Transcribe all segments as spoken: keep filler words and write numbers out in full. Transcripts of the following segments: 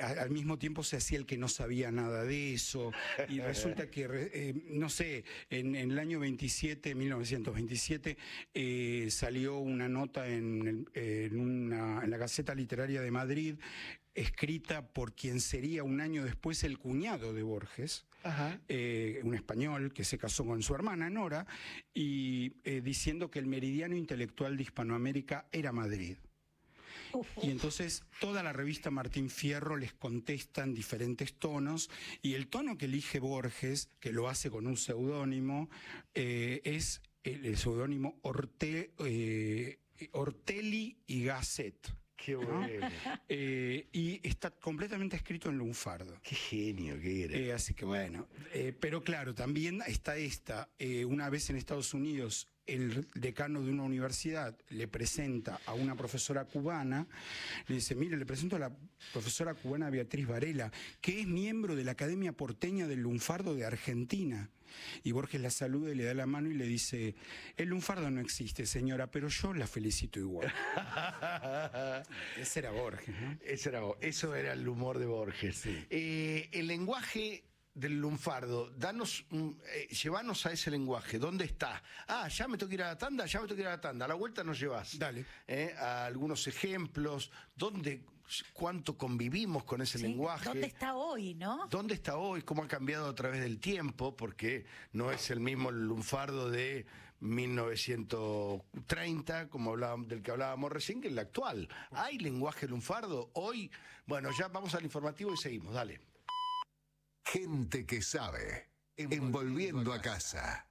al mismo tiempo se hacía el que no sabía nada de eso, y resulta que, eh, no sé, en, en el año veintisiete, mil novecientos veintisiete, eh, salió una nota en, en, una, en la Gaceta Literaria de Madrid, escrita por quien sería un año después el cuñado de Borges, eh, un español que se casó con su hermana Nora, y eh, diciendo que el meridiano intelectual de Hispanoamérica era Madrid. Y entonces toda la revista Martín Fierro les contesta en diferentes tonos, y el tono que elige Borges, que lo hace con un seudónimo, eh, es el, el seudónimo Orte, eh, Ortelli y Gasset. Qué bueno. ¿No? Eh, y está completamente escrito en lunfardo. Qué genio que era. Eh, así que bueno, eh, pero claro, también está esta, eh, una vez en Estados Unidos, el decano de una universidad le presenta a una profesora cubana, le dice, mire, le presento a la profesora cubana Beatriz Varela, que es miembro de la Academia Porteña del Lunfardo de Argentina. Y Borges la saluda y le da la mano y le dice, el lunfardo no existe, señora, pero yo la felicito igual. Ese era Borges, ¿no? Ese era, eso era el humor de Borges. Sí. Eh, el lenguaje del lunfardo, danos, eh, llevanos a ese lenguaje. ¿Dónde está? Ah, ya me tengo que ir a la tanda, ya me tengo que ir a la tanda. A la vuelta nos llevas. Dale. Eh, a algunos ejemplos. ¿Dónde, cuánto convivimos con ese Sí, lenguaje? ¿dónde está hoy, no? ¿Dónde está hoy? ¿Cómo ha cambiado a través del tiempo? Porque no es el mismo el lunfardo de mil novecientos treinta, como hablábamos, del que hablábamos recién, que el actual. ¿Hay lenguaje lunfardo hoy? Bueno, ya vamos al informativo y seguimos. Dale. Gente que sabe, envolviendo a casa.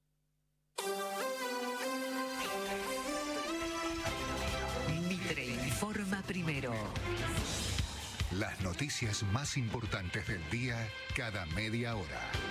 Mitre informa primero. Las noticias más importantes del día cada media hora.